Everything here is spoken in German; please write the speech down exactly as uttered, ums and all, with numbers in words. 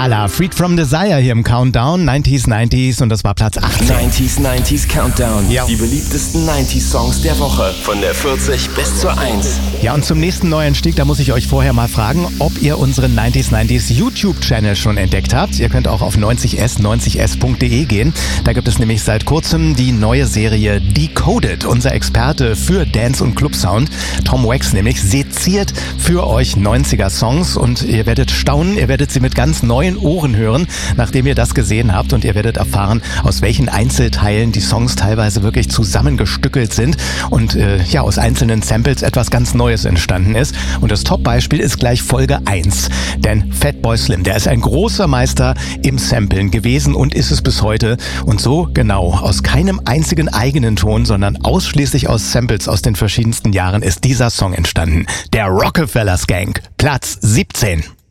Gala, Freed from Desire hier im Countdown, neunziger neunziger und das war Platz achtzehn. neunziger neunziger Countdown, ja. Die beliebtesten neunziger Songs der Woche, von der vierzig bis zur eins. Ja, und zum nächsten Neueinstieg, da muss ich euch vorher mal fragen, ob ihr unseren neunziger neunziger YouTube-Channel schon entdeckt habt. Ihr könnt auch auf neunzig s neunzig s punkt de gehen. Da gibt es nämlich seit kurzem die neue Serie Decoded. Unser Experte für Dance- und Club-Sound, Tom Wax nämlich, seziert für euch neunziger Songs und ihr werdet staunen, ihr werdet sie mit ganz neuen Ohren hören, nachdem ihr das gesehen habt, und ihr werdet erfahren, aus welchen Einzelteilen die Songs teilweise wirklich zusammengestückelt sind und äh, ja, aus einzelnen Samples etwas ganz Neues entstanden ist. Und das Top-Beispiel ist gleich Folge eins, denn Fatboy Slim, der ist ein großer Meister im Samplen gewesen und ist es bis heute, und so genau aus keinem einzigen eigenen Ton, sondern ausschließlich aus Samples aus den verschiedensten Jahren ist dieser Song entstanden. Der Rockefeller Skank, Platz siebzehn.